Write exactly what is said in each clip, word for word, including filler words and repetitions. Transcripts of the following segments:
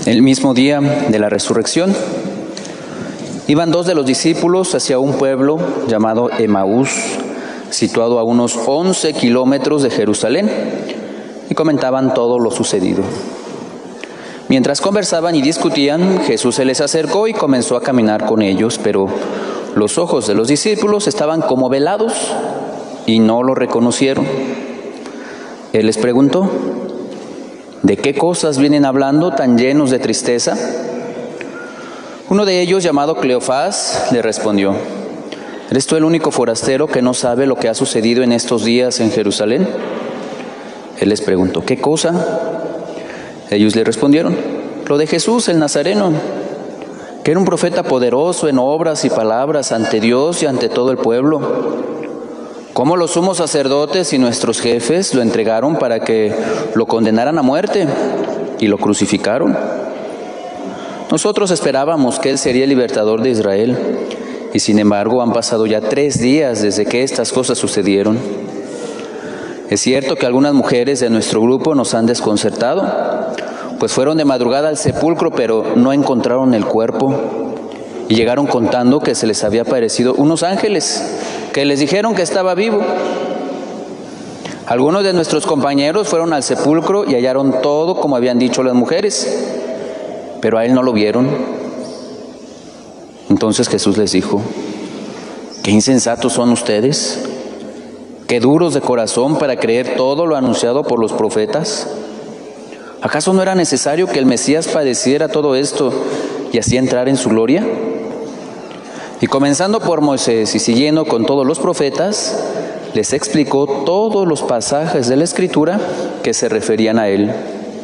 El mismo día de la resurrección, iban dos de los discípulos hacia un pueblo llamado Emaús, situado a unos once kilómetros de Jerusalén, y comentaban todo lo sucedido. Mientras conversaban y discutían, Jesús se les acercó y comenzó a caminar con ellos, pero los ojos de los discípulos estaban como velados y no lo reconocieron. Él les preguntó: ¿de qué cosas vienen hablando tan llenos de tristeza? Uno de ellos, llamado Cleofás, le respondió: ¿eres tú el único forastero que no sabe lo que ha sucedido en estos días en Jerusalén? Él les preguntó: ¿qué cosa? Ellos le respondieron: lo de Jesús el Nazareno, que era un profeta poderoso en obras y palabras ante Dios y ante todo el pueblo. Cómo los sumos sacerdotes y nuestros jefes lo entregaron para que lo condenaran a muerte y lo crucificaron. Nosotros esperábamos que Él sería el libertador de Israel, y sin embargo han pasado ya tres días desde que estas cosas sucedieron. Es cierto que algunas mujeres de nuestro grupo nos han desconcertado, pues fueron de madrugada al sepulcro, pero no encontraron el cuerpo, y llegaron contando que se les había aparecido unos ángeles que les dijeron que estaba vivo. Algunos de nuestros compañeros fueron al sepulcro y hallaron todo como habían dicho las mujeres, pero a Él no lo vieron. Entonces Jesús les dijo: ¿qué insensatos son ustedes? ¿Qué duros de corazón para creer todo lo anunciado por los profetas? ¿Acaso no era necesario que el Mesías padeciera todo esto y así entrar en su gloria? Y comenzando por Moisés y siguiendo con todos los profetas, les explicó todos los pasajes de la Escritura que se referían a Él.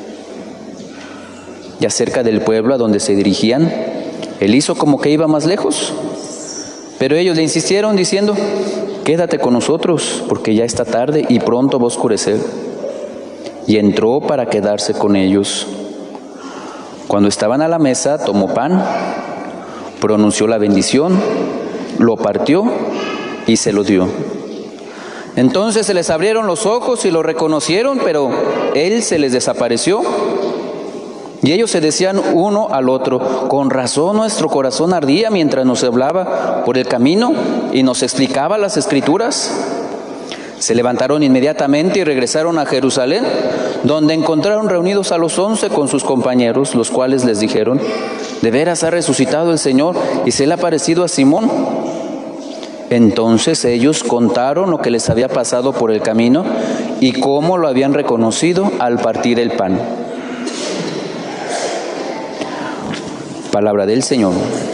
Y acerca del pueblo a donde se dirigían, Él hizo como que iba más lejos, pero ellos le insistieron diciendo: quédate con nosotros, porque ya está tarde y pronto va a oscurecer. Y entró para quedarse con ellos. Cuando estaban a la mesa, tomó pan, pronunció la bendición, lo partió y se lo dio. Entonces se les abrieron los ojos y lo reconocieron, pero Él se les desapareció. Y ellos se decían uno al otro: con razón nuestro corazón ardía mientras nos hablaba por el camino y nos explicaba las Escrituras. Se levantaron inmediatamente y regresaron a Jerusalén, donde encontraron reunidos a los once con sus compañeros, los cuales les dijeron: de veras ha resucitado el Señor y se le ha aparecido a Simón. Entonces ellos contaron lo que les había pasado por el camino y cómo lo habían reconocido al partir el pan. Palabra del Señor.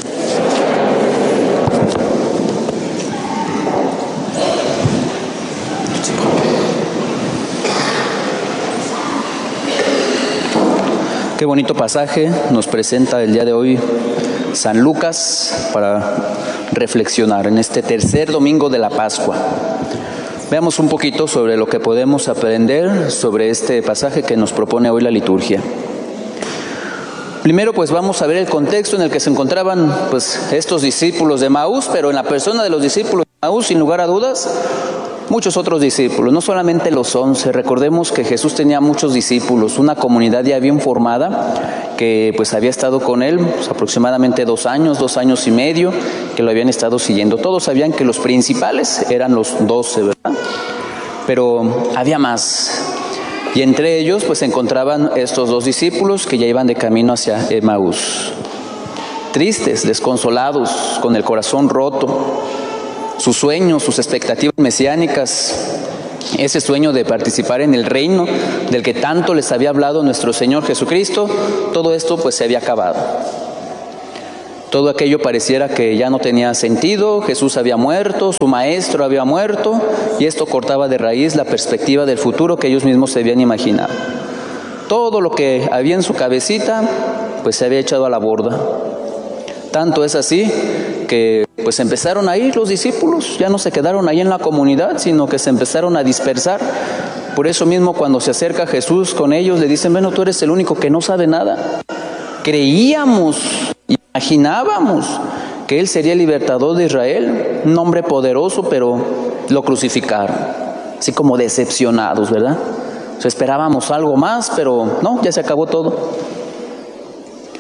Qué bonito pasaje nos presenta el día de hoy San Lucas para reflexionar en este tercer domingo de la Pascua. Veamos un poquito sobre lo que podemos aprender sobre este pasaje que nos propone hoy la liturgia. Primero, pues vamos a ver el contexto en el que se encontraban pues estos discípulos de Emaús, pero en la persona de los discípulos de Emaús, sin lugar a dudas, muchos otros discípulos, no solamente los once. Recordemos que Jesús tenía muchos discípulos, una comunidad ya bien formada que pues había estado con Él pues, aproximadamente dos años, dos años y medio, que lo habían estado siguiendo. Todos sabían que los principales eran los doce, ¿verdad? Pero había más. Y entre ellos pues se encontraban estos dos discípulos que ya iban de camino hacia Emaús. Tristes, desconsolados, con el corazón roto. Sus sueños, sus expectativas mesiánicas, ese sueño de participar en el reino del que tanto les había hablado nuestro Señor Jesucristo, todo esto pues se había acabado. Todo aquello pareciera que ya no tenía sentido. Jesús había muerto, su maestro había muerto, y esto cortaba de raíz la perspectiva del futuro que ellos mismos se habían imaginado. Todo lo que había en su cabecita pues se había echado a la borda. Tanto es así que pues empezaron a ir los discípulos, ya no se quedaron ahí en la comunidad, sino que se empezaron a dispersar. Por eso mismo cuando se acerca Jesús con ellos, le dicen: bueno, tú eres el único que no sabe nada. Creíamos, imaginábamos que Él sería el libertador de Israel, un hombre poderoso, pero lo crucificaron. Así como decepcionados, ¿verdad? O sea, esperábamos algo más, pero no, ya se acabó todo.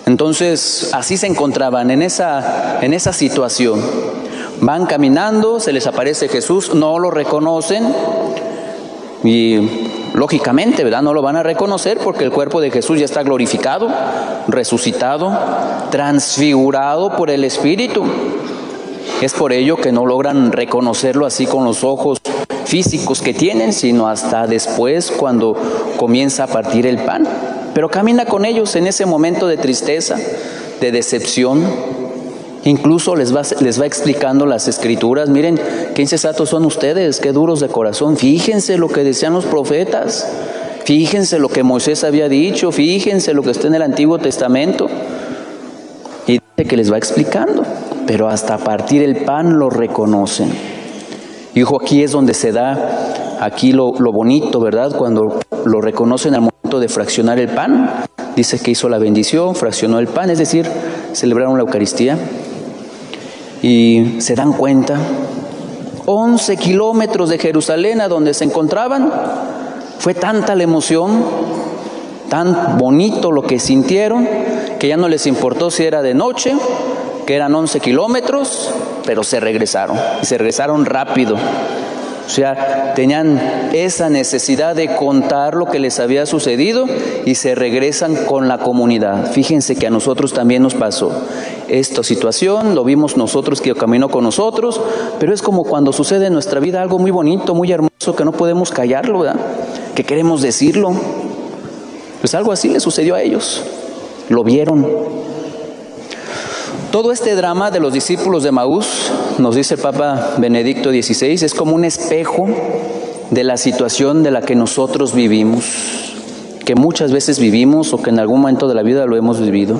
Entonces, así se encontraban en esa, en esa situación. Van caminando, se les aparece Jesús, no lo reconocen y lógicamente, ¿verdad? No lo van a reconocer porque el cuerpo de Jesús ya está glorificado, resucitado, transfigurado por el Espíritu. Es por ello que no logran reconocerlo así con los ojos físicos que tienen, sino hasta después cuando comienza a partir el pan. Pero camina con ellos en ese momento de tristeza, de decepción. Incluso les va, les va explicando las Escrituras. Miren, qué insensatos son ustedes, qué duros de corazón. Fíjense lo que decían los profetas. Fíjense lo que Moisés había dicho. Fíjense lo que está en el Antiguo Testamento. Y dice que les va explicando. Pero hasta partir el pan lo reconocen. Y ojo, aquí es donde se da, aquí lo, lo bonito, ¿verdad? Cuando lo reconocen al momento de fraccionar el pan. Dice que hizo la bendición, fraccionó el pan, es decir, celebraron la Eucaristía. Y se dan cuenta, once kilómetros de Jerusalén a donde se encontraban, fue tanta la emoción, tan bonito lo que sintieron, que ya no les importó si era de noche, que eran once kilómetros, pero se regresaron, y se regresaron rápido. O sea, tenían esa necesidad de contar lo que les había sucedido y se regresan con la comunidad. Fíjense que a nosotros también nos pasó esta situación, lo vimos nosotros que caminó con nosotros, pero es como cuando sucede en nuestra vida algo muy bonito, muy hermoso, que no podemos callarlo, ¿verdad? Que queremos decirlo. Pues algo así le sucedió a ellos, lo vieron. Todo este drama de los discípulos de Emaús, nos dice el Papa Benedicto dieciséis, es como un espejo de la situación de la que nosotros vivimos, que muchas veces vivimos o que en algún momento de la vida lo hemos vivido.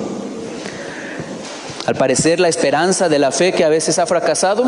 Al parecer, la esperanza de la fe que a veces ha fracasado,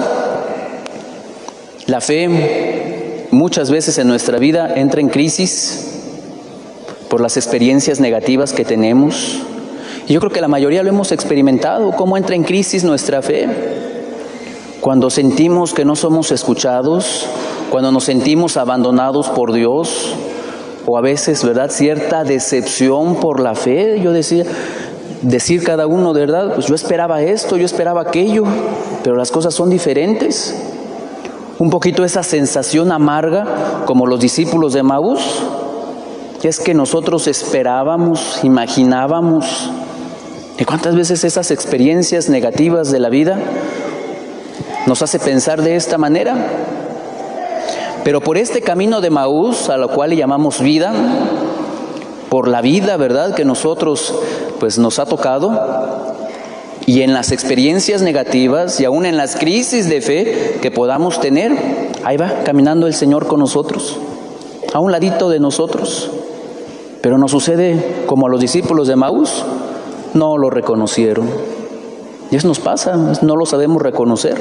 la fe muchas veces en nuestra vida entra en crisis por las experiencias negativas que tenemos. Y yo creo que la mayoría lo hemos experimentado, cómo entra en crisis nuestra fe. Cuando sentimos que no somos escuchados, cuando nos sentimos abandonados por Dios, o a veces, ¿verdad?, cierta decepción por la fe. Yo decía, decir cada uno, ¿verdad?, pues yo esperaba esto, yo esperaba aquello, pero las cosas son diferentes. Un poquito esa sensación amarga, como los discípulos de Emaús, y es que nosotros esperábamos, imaginábamos. ¿Y cuántas veces esas experiencias negativas de la vida nos hace pensar de esta manera? Pero por este camino de Emaús, a lo cual le llamamos vida, por la vida, ¿verdad?, que nosotros pues nos ha tocado, y en las experiencias negativas y aún en las crisis de fe que podamos tener, ahí va caminando el Señor con nosotros, a un ladito de nosotros. Pero nos sucede como a los discípulos de Emaús, no lo reconocieron. Y eso nos pasa, no lo sabemos reconocer.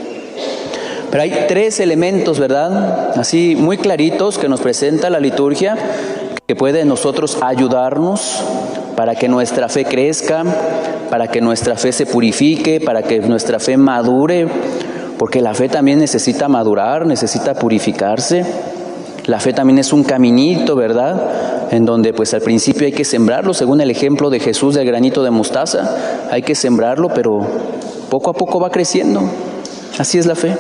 Pero hay tres elementos, ¿verdad?, así muy claritos que nos presenta la liturgia, que puede nosotros ayudarnos para que nuestra fe crezca, para que nuestra fe se purifique, para que nuestra fe madure, porque la fe también necesita madurar, necesita purificarse. La fe también es un caminito, ¿verdad?, en donde pues al principio hay que sembrarlo, según el ejemplo de Jesús del granito de mostaza, hay que sembrarlo, pero poco a poco va creciendo. Así es la fe.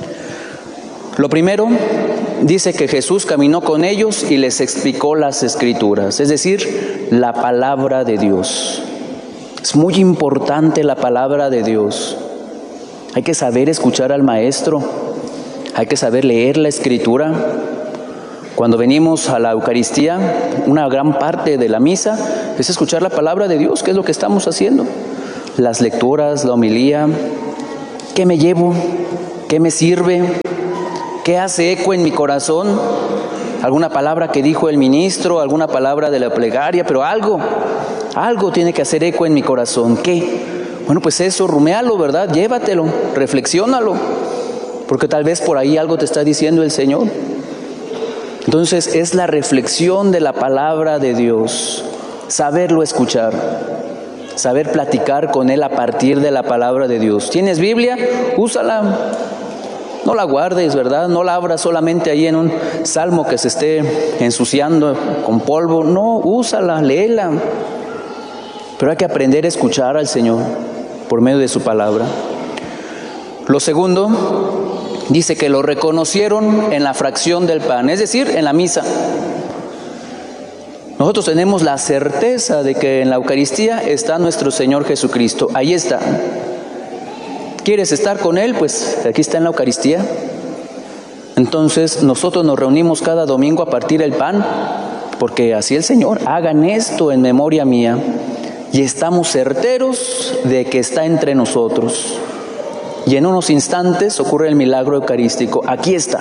Lo primero, dice que Jesús caminó con ellos y les explicó las Escrituras, es decir, la palabra de Dios. Es muy importante la palabra de Dios. Hay que saber escuchar al Maestro, hay que saber leer la Escritura. Cuando venimos a la Eucaristía, una gran parte de la misa es escuchar la palabra de Dios, que es lo que estamos haciendo. Las lecturas, la homilía, ¿qué me llevo? ¿Qué me sirve? ¿Qué hace eco en mi corazón? ¿Alguna palabra que dijo el ministro? ¿Alguna palabra de la plegaria? Pero algo, algo tiene que hacer eco en mi corazón. ¿Qué? Bueno, pues eso, ruméalo, ¿verdad? Llévatelo, reflexiónalo, porque tal vez por ahí algo te está diciendo el Señor. Entonces es la reflexión de la palabra de Dios, saberlo escuchar, saber platicar con Él a partir de la palabra de Dios. ¿Tienes Biblia? Úsala, no la guardes, ¿verdad? No la abras solamente ahí en un salmo que se esté ensuciando con polvo. No, úsala, léela. pero hay que aprender a escuchar al Señor por medio de su palabra. Lo segundo, dice que lo reconocieron en la fracción del pan, es decir, en la misa. Nosotros tenemos la certeza de que en la Eucaristía está nuestro Señor Jesucristo. Ahí está. ¿Quieres estar con Él? Pues aquí está en la Eucaristía. Entonces nosotros nos reunimos cada domingo a partir del pan, porque así el Señor, hagan esto en memoria mía. Y estamos certeros de que está entre nosotros. Y en unos instantes ocurre el milagro eucarístico. Aquí está.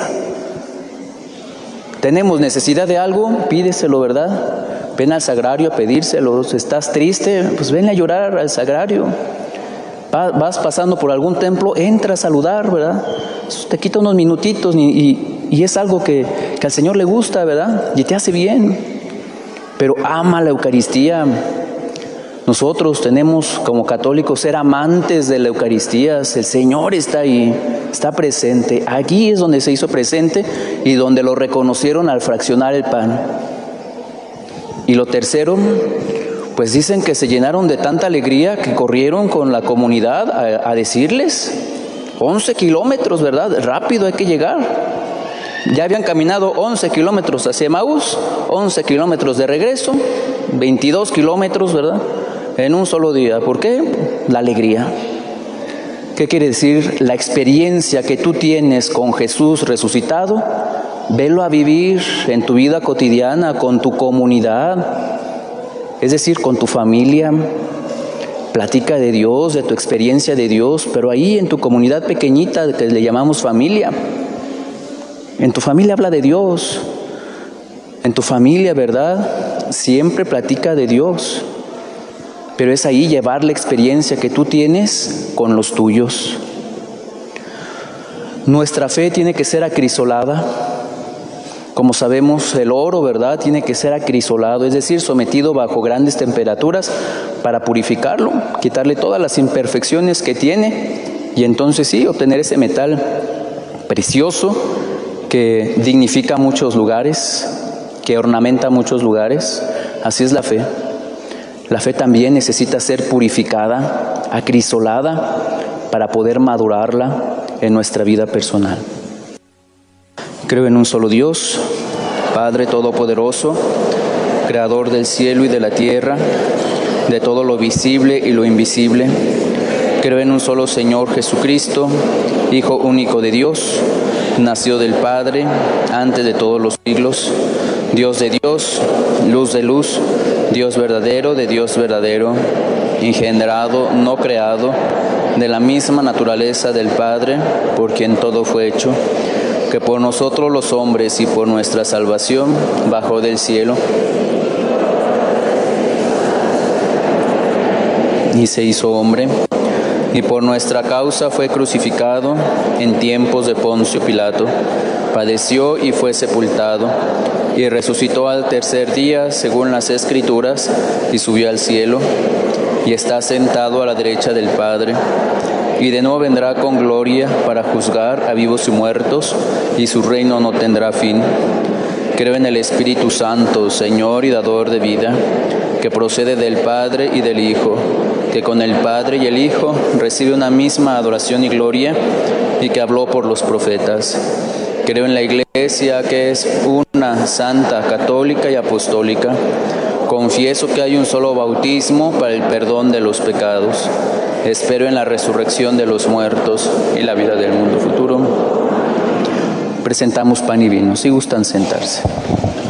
Tenemos necesidad de algo, pídeselo, ¿verdad? Ven al sagrario a pedírselo. Si estás triste, pues ven a llorar al sagrario. Vas pasando por algún templo, entra a saludar, ¿verdad? Eso te quita unos minutitos y, y, y es algo que, que al Señor le gusta, ¿verdad? Y te hace bien. Pero ama la Eucaristía. Nosotros tenemos como católicos ser amantes de la Eucaristía. El Señor está ahí, está presente. Aquí es donde se hizo presente y donde lo reconocieron al fraccionar el pan. Y lo tercero, pues dicen que se llenaron de tanta alegría que corrieron con la comunidad a, a decirles, once kilómetros, ¿verdad? Rápido hay que llegar. Ya habían caminado once kilómetros hacia Emaús, once kilómetros de regreso, veintidós kilómetros, ¿verdad? En un solo día. ¿Por qué? La alegría. ¿Qué quiere decir? La experiencia que tú tienes con Jesús resucitado, velo a vivir en tu vida cotidiana, con tu comunidad, es decir, con tu familia. Platica de Dios, de tu experiencia de Dios, pero ahí en tu comunidad pequeñita que le llamamos familia. En tu familia habla de Dios. En tu familia, ¿verdad? Siempre platica de Dios. Pero es ahí llevar la experiencia que tú tienes con los tuyos. Nuestra fe tiene que ser acrisolada. Como sabemos, el oro, ¿verdad?, tiene que ser acrisolado, es decir, sometido bajo grandes temperaturas para purificarlo, quitarle todas las imperfecciones que tiene y entonces sí, obtener ese metal precioso que dignifica muchos lugares, que ornamenta muchos lugares. Así es la fe. La fe también necesita ser purificada, acrisolada, para poder madurarla en nuestra vida personal. Creo en un solo Dios, Padre Todopoderoso, Creador del cielo y de la tierra, de todo lo visible y lo invisible. Creo en un solo Señor Jesucristo, Hijo único de Dios, nació del Padre antes de todos los siglos, Dios de Dios, luz de luz, Dios verdadero de Dios verdadero, engendrado, no creado, de la misma naturaleza del Padre, por quien todo fue hecho, que por nosotros los hombres y por nuestra salvación bajó del cielo y se hizo hombre, y por nuestra causa fue crucificado en tiempos de Poncio Pilato, padeció y fue sepultado, y resucitó al tercer día según las Escrituras, y subió al cielo, y está sentado a la derecha del Padre, y de nuevo vendrá con gloria para juzgar a vivos y muertos, y su reino no tendrá fin. Creo en el Espíritu Santo, Señor y dador de vida, que procede del Padre y del Hijo, que con el Padre y el Hijo recibe una misma adoración y gloria, y que habló por los profetas. Creo en la Iglesia, que es una, santa, católica y apostólica. Confieso que hay un solo bautismo para el perdón de los pecados. Espero en la resurrección de los muertos y la vida del mundo futuro. Presentamos pan y vino. Si gustan sentarse.